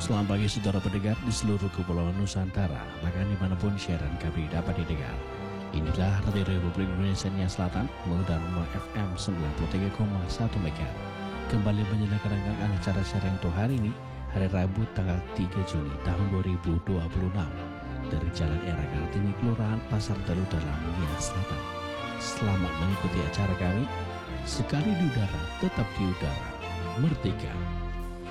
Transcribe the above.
Selamat pagi saudara pendengar di seluruh kepulauan Nusantara, bahkan dimanapun siaran kami dapat didengar. Inilah Radio Republik Indonesia Selatan, mengudara FM 93,1 MHz. Kembali menyelenggarakan acara siaran untuk hari ini, hari Rabu tanggal 3 Juni tahun 2026 dari Jalan Era Kartini, Kelurahan Pasar Telu dalam Nia Selatan. Selamat mengikuti acara kami. Sekali di udara, tetap di udara. Merdeka!